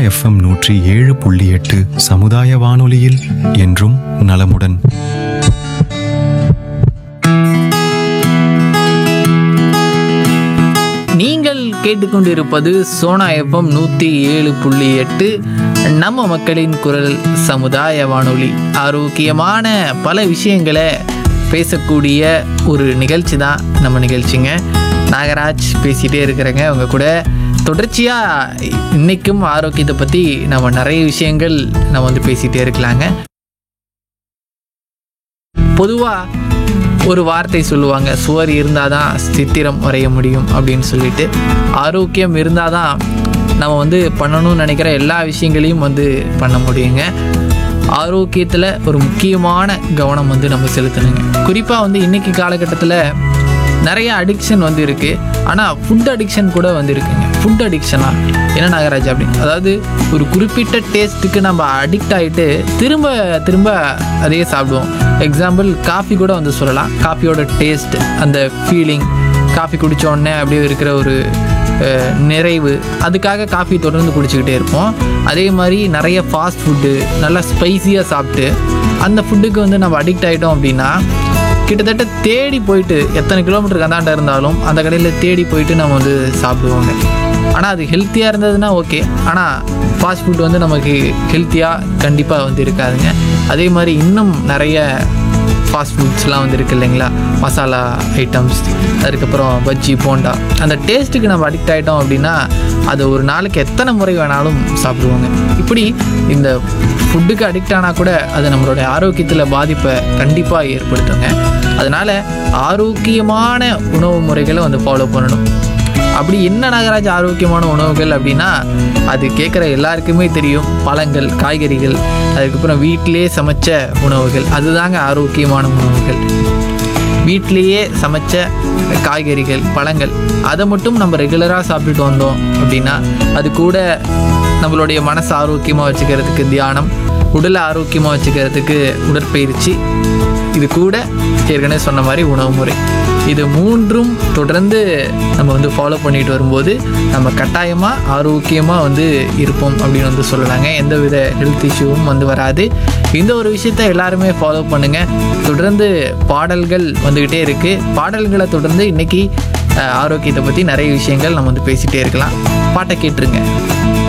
FM 107.8 சமுதாய வானொலியில் என்றும் நலமுடன். நீங்கள் கேட்டுக்கொண்டிருப்பது சோனா எஃப்எம் 107.8 நம்ம மக்களின் குரல் சமுதாய வானொலி. ஆரோக்கியமான பல விஷயங்களை பேசக்கூடிய ஒரு நிகழ்ச்சி தான் நம்ம நிகழ்ச்சிங்க. நாகராஜ் பேசிகிட்டே இருக்கிறேங்க அவங்க கூட. தொடர்ச்சியாக இன்றைக்கும் ஆரோக்கியத்தை பற்றி நம்ம நிறைய விஷயங்கள் நம்ம வந்து பேசிகிட்டே இருக்கலாங்க. பொதுவாக ஒரு வார்த்தை சொல்லுவாங்க, சுவர் இருந்தால் தான் சித்திரம் வரைய முடியும் அப்படின்னு சொல்லிட்டு. ஆரோக்கியம் இருந்தால் தான் நம்ம வந்து பண்ணணும்னு நினைக்கிற எல்லா விஷயங்களையும் வந்து பண்ண முடியுங்க. ஆரோக்கியத்தில் ஒரு முக்கியமான கவனம் வந்து நம்ம செலுத்தணுங்க. குறிப்பாக வந்து இன்றைக்கி காலகட்டத்தில் நிறைய அடிக்ஷன் வந்து இருக்குது. ஆனால் ஃபுட் அடிக்ஷன் கூட வந்து இருக்குங்க. ஃபுட் அடிக்ஷனா என்ன நாகராஜ் அப்படின்னு, அதாவது ஒரு குறிப்பிட்ட டேஸ்ட்டுக்கு நம்ம அடிக்ட் ஆகிட்டு திரும்ப திரும்ப அதையே சாப்பிடுவோம். எக்ஸாம்பிள் காஃபி கூட வந்து சொல்லலாம். காஃபியோட டேஸ்ட், அந்த ஃபீலிங், காஃபி குடித்த உடனே அப்படியே இருக்கிற ஒரு நிறைவு, அதுக்காக காஃபி தொடர்ந்து குடிச்சிக்கிட்டே இருப்போம். அதே மாதிரி நிறைய ஃபாஸ்ட் ஃபுட்டு நல்லா ஸ்பைஸியாக சாப்பிட்டு அந்த ஃபுட்டுக்கு வந்து நம்ம அடிக்ட் ஆகிட்டோம் அப்படின்னா கிட்டத்தட்ட தேடி போயிட்டு எத்தனை கிலோமீட்டருக்கு அந்தாண்ட இருந்தாலும் அந்த கடையில் தேடி போயிட்டு நம்ம வந்து சாப்பிடுவோங்க. ஆனால் அது ஹெல்த்தியாக இருந்ததுன்னா ஓகே. ஆனால் ஃபாஸ்ட் ஃபுட் வந்து நமக்கு ஹெல்த்தியாக கண்டிப்பாக வந்து இருக்காதுங்க. அதே மாதிரி இன்னும் நிறைய ஃபாஸ்ட் ஃபுட்ஸ்லாம் வந்து இருக்குது இல்லைங்களா, மசாலா ஐட்டம்ஸ், அதுக்கப்புறம் பஜ்ஜி, போண்டா. அந்த டேஸ்ட்டுக்கு நம்ம அடிக்ட் ஆகிட்டோம் அப்படின்னா அதை ஒரு நாளைக்கு எத்தனை முறை வேணாலும் சாப்பிடுவோங்க. இப்படி இந்த ஃபுட்டுக்கு அடிக்ட் ஆனால் கூட அது நம்மளுடைய ஆரோக்கியத்தில் பாதிப்பை கண்டிப்பாக ஏற்படுத்துங்க. அதனால் ஆரோக்கியமான உணவு முறைகளை வந்து ஃபாலோ பண்ணணும். அப்படி என்ன நாகராஜ் ஆரோக்கியமான உணவுகள் அப்படின்னா, அது கேட்குற எல்லாருக்குமே தெரியும், பழங்கள், காய்கறிகள், அதுக்கப்புறம் வீட்டிலே சமைச்ச உணவுகள், அதுதாங்க ஆரோக்கியமான உணவுகள். வீட்டிலையே சமைச்ச காய்கறிகள், பழங்கள், அதை மட்டும் நம்ம ரெகுலராக சாப்பிட்டுட்டு வந்தோம் அப்படின்னா அது கூட நம்மளுடைய மனசை ஆரோக்கியமாக வச்சுக்கிறதுக்கு தியானம், உடலை ஆரோக்கியமாக வச்சுக்கிறதுக்கு உடற்பயிற்சி, இது கூட ஏற்கனவே சொன்ன மாதிரி உணவு முறை, இது மூன்றும் தொடர்ந்து நம்ம வந்து ஃபாலோ பண்ணிட்டு வரும்போது நம்ம கட்டாயமாக ஆரோக்கியமாக வந்து இருப்போம் அப்படின்னு வந்து சொல்லலாங்க. எந்தவித ஹெல்த் இஷ்யூவும் வந்து வராது. இந்த ஒரு விஷயத்தை எல்லாருமே ஃபாலோ பண்ணுங்கள். தொடர்ந்து பாடல்கள் வந்துக்கிட்டே இருக்குது. பாடல்களை தொடர்ந்து இன்றைக்கி ஆரோக்கியத்தை பற்றி நிறைய விஷயங்கள் நம்ம வந்து பேசிகிட்டே இருக்கலாம். பாட்டை கேட்டுருங்க.